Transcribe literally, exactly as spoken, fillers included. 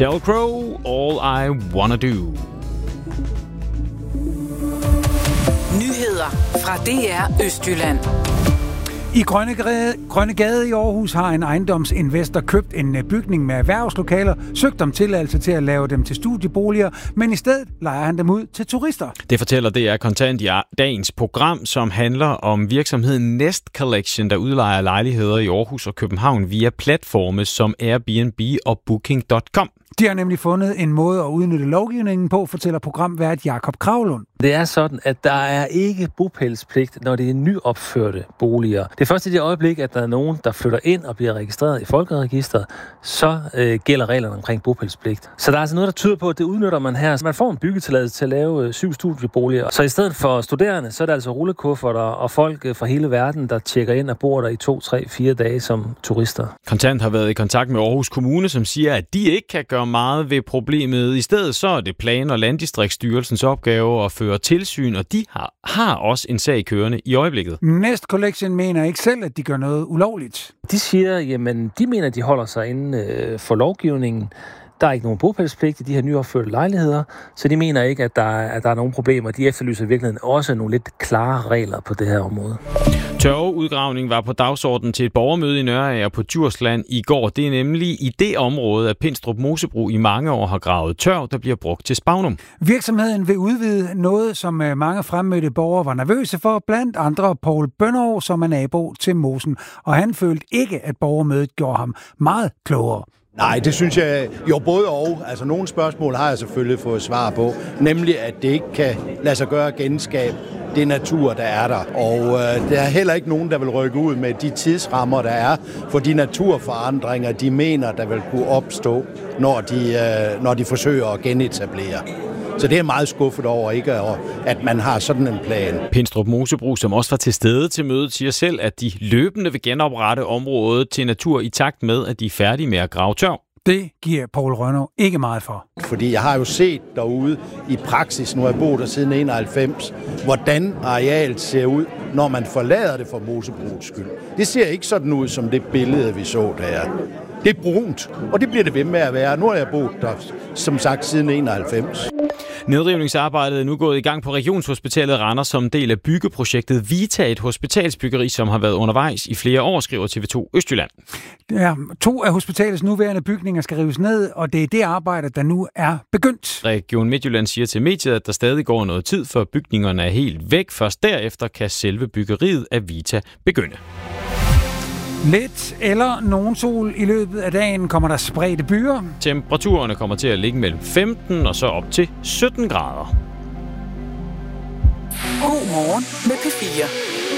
Sheryl Crow, All I Wanna Do. Nyheder fra D R Østjylland. I Grønnegade, Grønnegade i Aarhus har en ejendomsinvestor købt en bygning med erhvervslokaler, søgt om tilladelse til at lave dem til studieboliger, men i stedet lejer han dem ud til turister. Det fortæller D R Kontant i dagens program, som handler om virksomheden Nest Collection, der udlejer lejligheder i Aarhus og København via platforme som Airbnb og Booking punktum com. De har nemlig fundet en måde at udnytte lovgivningen på, fortæller programvært Jakob Kravlund. Det er sådan, at der er ikke bopælspligt, når det er nyopførte boliger. Det er først i det øjeblik, at der er nogen, der flytter ind og bliver registreret i Folkeregisteret, så øh, gælder reglerne omkring bopælspligt. Så der er altså noget, der tyder på, at det udnytter man her. Man får en byggetilladelse til at lave øh, syv studieboliger. Så i stedet for studerende, så er det altså rullekufferter og folk øh, fra hele verden, der tjekker ind og bor der i to, tre, fire dage som turister. Kontant har været i kontakt med Aarhus Kommune, som siger, at de ikke kan gøre meget ved problemet. I stedet så er det Plan- og Landdistriktsstyrelsens opgave at føre tilsyn, og de har, har også en sag kørende i øjeblikket. Nest Collection mener ikke selv, at de gør noget ulovligt. De siger, jamen, de mener, at de holder sig inden øh, for lovgivningen. Der er ikke nogen bopælspligt i de her nyopførte lejligheder, så de mener ikke, at der, er, at der er nogen problemer. De efterlyser i virkeligheden også nogle lidt klare regler på det her område. Tørveudgravning var på dagsordenen til et borgermøde i Nørager på Djursland i går. Det er nemlig i det område, at Pindstrup Mosebro i mange år har gravet tørv, der bliver brugt til spagnum. Virksomheden vil udvide noget, som mange fremmødte borgere var nervøse for, blandt andre Poul Bønnerov, som er nabo til mosen. Og han følte ikke, at borgermødet gjorde ham meget klogere. Nej, det synes jeg jo både og. Altså nogle spørgsmål har jeg selvfølgelig fået svar på, nemlig at det ikke kan lade sig gøre genskab det natur, der er der. Og øh, der er heller ikke nogen, der vil rykke ud med de tidsrammer, der er for de naturforandringer, de mener, der vil kunne opstå, når de, øh, når de forsøger at genetablere. Så det er meget skuffet over, ikke, at man har sådan en plan. Pindstrup Mosebro, som også var til stede til mødet, siger selv, at de løbende vil genoprette området til natur i takt med, at de er færdige med at grave tørv. Det giver Poul Rønnow ikke meget for. Fordi jeg har jo set derude i praksis, nu har jeg boet der siden enoghalvfems, hvordan arealet ser ud, når man forlader det for Mosebroets skyld. Det ser ikke sådan ud som det billede, vi så der. Det er brunt, og det bliver det ved med at være. Nu har jeg boet der, som sagt, siden enoghalvfems. Nedrivningsarbejdet er nu gået i gang på Regionshospitalet Randers som del af byggeprojektet Vita, et hospitalsbyggeri, som har været undervejs i flere år, skriver T V to Østjylland. Ja, to af hospitalets nuværende bygninger skal rives ned, og det er det arbejde, der nu er begyndt. Region Midtjylland siger til mediet, at der stadig går noget tid, før bygningerne er helt væk. Først derefter kan selve byggeriet af Vita begynde. Lidt eller nogen sol i løbet af dagen kommer der spredte byer. Temperaturerne kommer til at ligge mellem femten og så op til sytten grader. God morgen med P fire.